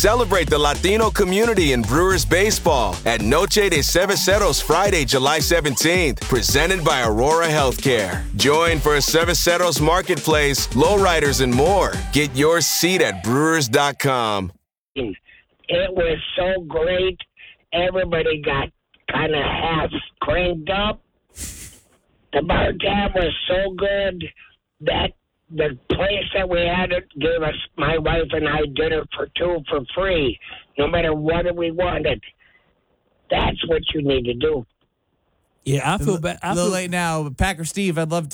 Celebrate the Latino community in Brewers baseball at Noche de Cerveceros Friday, July 17th, presented by Aurora Healthcare. Join for Cerveceros Marketplace, lowriders, and more. Get your seat at brewers.com. It was so great. Everybody got kind of half cranked up. The bar tab was so good that the place that we had it gave us, my wife and I, dinner for two for free, no matter what we wanted. That's what you need to do. Yeah, I feel bad. A little late now. Packer Steve, I'd love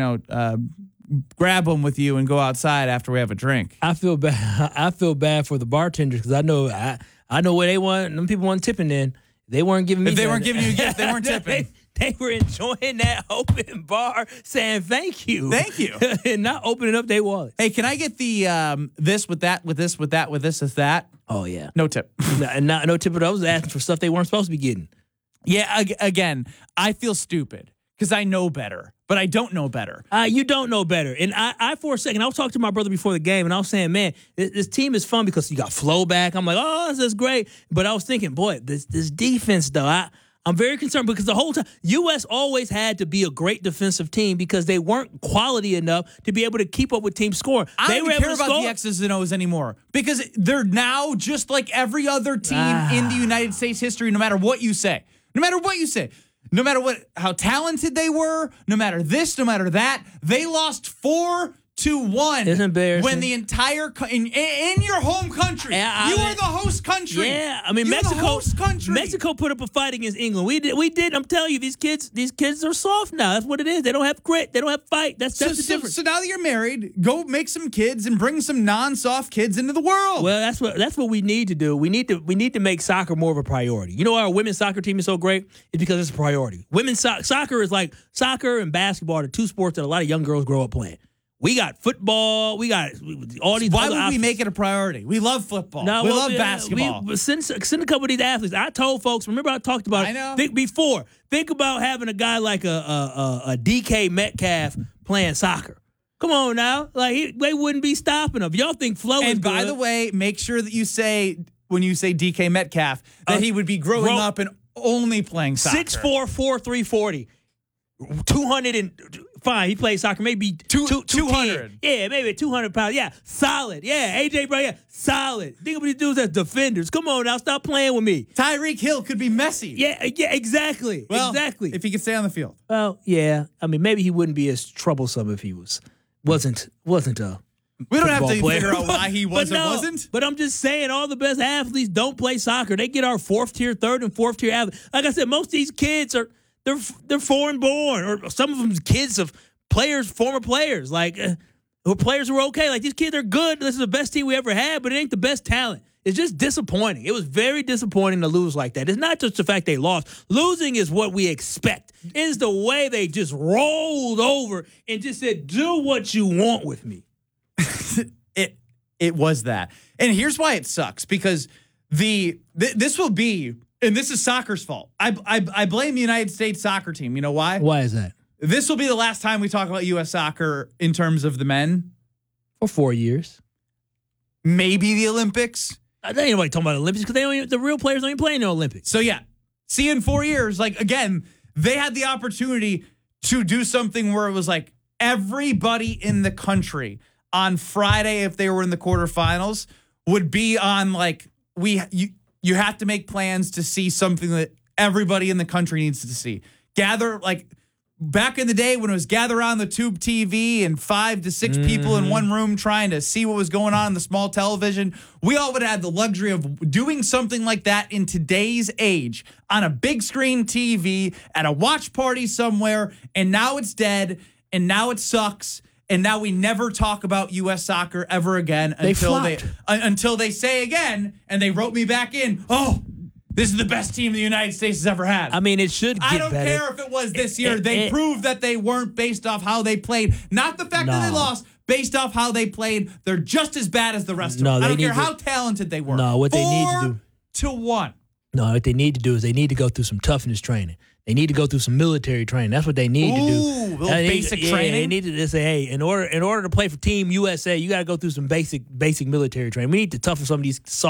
to, grab them with you and go outside after we have a drink. I feel bad. I feel bad for the bartenders because I know where they want. Them people weren't tipping in. They weren't giving me. If they weren't giving you a gift, they weren't tipping. They were enjoying that open bar, saying thank you, and not opening up their wallet. Hey, can I get the this with that with this with that with this with that? Oh yeah, no tip. no tip. But I was asking for stuff they weren't supposed to be getting. Yeah, again, I feel stupid because I know better, but I don't know better. You don't know better. And I for a second, I was talking to my brother before the game, and I was saying, man, this team is fun because you got flow back. I'm like, oh, this is great. But I was thinking, boy, this defense, though, I'm very concerned because the whole time, U.S. always had to be a great defensive team because they weren't quality enough to be able to keep up with team scoring. I don't even care about the X's and O's anymore because they're now just like every other team in the United States history, no matter what you say. No matter what you say. No matter how talented they were, no matter this, no matter that, they lost 4-1. It's embarrassing. When the entire in your home country, you are the host country. Yeah, I mean You're Mexico. the host country. Mexico put up a fight against England. We did. I'm telling you, these kids are soft now. That's what it is. They don't have grit. They don't have fight. That's the difference. So now that you're married, go make some kids and bring some non-soft kids into the world. Well, that's what we need to do. We need to make soccer more of a priority. You know why our women's soccer team is so great? It's because it's a priority. Women's soccer is like soccer and basketball are the two sports that a lot of young girls grow up playing. We got football. We got all these. Why would we make it a priority? We love football. No, we love basketball. Send a couple of these athletes. I told folks. Remember, I talked about. I know. Think about having a guy like a DK Metcalf playing soccer. Come on now, like they wouldn't be stopping him. Y'all think Flo? And by the way, make sure that you say when you say DK Metcalf that he would be growing up and only playing soccer. 6'4", 4'3", 40. 200 and fine. He plays soccer. Maybe 200. Yeah, maybe 200 pounds. Yeah, solid. Yeah, AJ Brown. Yeah, solid. Think of these dudes as defenders. Come on now, stop playing with me. Tyreek Hill could be messy. Yeah, exactly. Well, exactly. If he could stay on the field. Well, yeah. I mean, maybe he wouldn't be as troublesome if he wasn't a. We don't have to player. figure out why he was or wasn't. But I'm just saying, all the best athletes don't play soccer. They get our third and fourth tier athletes. Like I said, most of these kids are. They're foreign born, or some of them kids of former players, who players who are okay. Like, these kids are good. This is the best team we ever had, but it ain't the best talent. It's just disappointing. It was very disappointing to lose like that. It's not just the fact they lost. Losing is what we expect. It's the way they just rolled over and just said, do what you want with me. It was that. And here's why it sucks, because this will be... And this is soccer's fault. I blame the United States soccer team. You know why? Why is that? This will be the last time we talk about U.S. soccer in terms of the men. For 4 years. Maybe the Olympics. There ain't nobody talking about Olympics because the real players don't even play in the Olympics. So, yeah. See you in 4 years. Like, again, they had the opportunity to do something where it was like everybody in the country on Friday, if they were in the quarterfinals, would be on, like, you have to make plans to see something that everybody in the country needs to see. Gather, like back in the day when it was gather on the tube TV and 5 to 6 people in one room trying to see what was going on in the small television. We all would have had the luxury of doing something like that in today's age on a big screen TV at a watch party somewhere. And now it's dead. And now it sucks. And now we never talk about U.S. soccer ever again until they say again, and they wrote me back in, oh, this is the best team the United States has ever had. I mean, it should get better. I don't care if it was this year. They proved that they weren't based off how they played. Not the fact that they lost, based off how they played. They're just as bad as the rest of them. I don't care how talented they were. No, what they need to do. 4-1. No, what they need to do is they need to go through some toughness training. They need to go through some military training. That's what they need to do. Little basic training. They need to say, hey, in order to play for Team USA, you got to go through some basic military training. We need to toughen some of these